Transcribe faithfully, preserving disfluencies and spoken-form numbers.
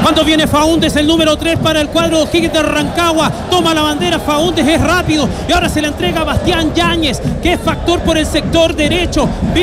Cuando viene Faúndez, el número tres para el cuadro de O'Higgins de Rancagua. Toma la bandera Faúndez, es rápido. Y ahora se la entrega a Bastián Yáñez, que es factor por el sector derecho.